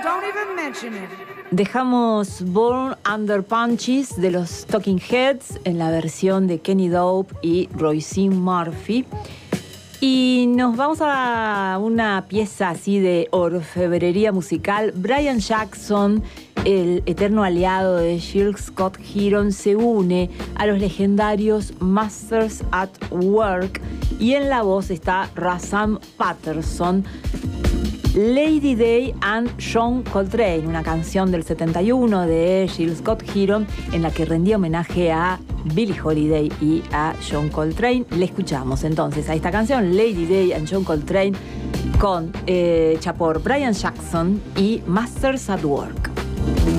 don't even mention it. Dejamos Born Under Punches de los Talking Heads en la versión de Kenny Dope y Roisin Murphy. Y nos vamos a una pieza así de orfebrería musical. Brian Jackson, el eterno aliado de Gil Scott-Heron, se une a los legendarios Masters at Work y en la voz está Razam Patterson. Lady Day and John Coltrane, una canción del 71 de Gil Scott-Heron en la que rendía homenaje a Billie Holiday y a John Coltrane. Le escuchamos entonces a esta canción, Lady Day and John Coltrane, hecha por Brian Jackson y Masters at Work.